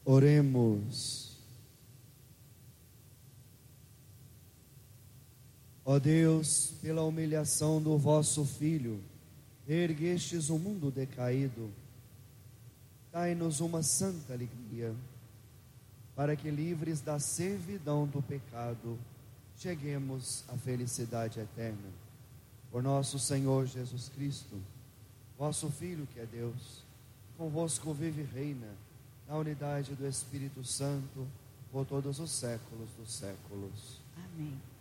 Oremos. Ó Deus, pela humilhação do vosso Filho, reerguestes o mundo decaído. Dai-nos uma santa alegria, para que, livres da servidão do pecado, cheguemos à felicidade eterna. Por nosso Senhor Jesus Cristo, vosso Filho que é Deus, convosco vive e reina, na unidade do Espírito Santo, por todos os séculos dos séculos. Amém.